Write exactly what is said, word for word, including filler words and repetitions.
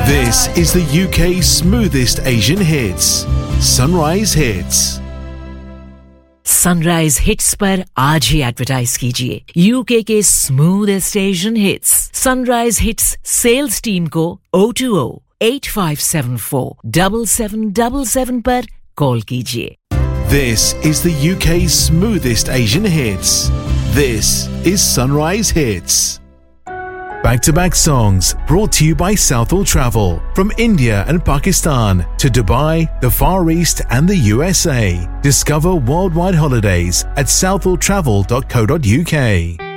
This is the U K's smoothest Asian hits. Sunrise Hits. Sunrise hits पर आज ही advertise कीजिए UK के smoothest Asian hits sunrise hits sales team को O two O eight five seven four seven seven seven seven पर call कीजिए. This is the U K's smoothest Asian hits. This is Sunrise Hits. Back-to-back songs brought to you by Southall Travel. From India and Pakistan to Dubai, the Far East and the U S A. Discover worldwide holidays at southall travel dot co dot U K.